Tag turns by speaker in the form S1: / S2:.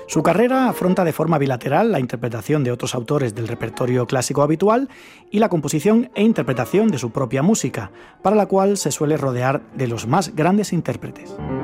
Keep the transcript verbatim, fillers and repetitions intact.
S1: Su carrera afronta de forma bilateral la interpretación de otros autores del repertorio clásico habitual y la composición e interpretación de su propia música, para la cual se suele rodear de los más grandes intérpretes.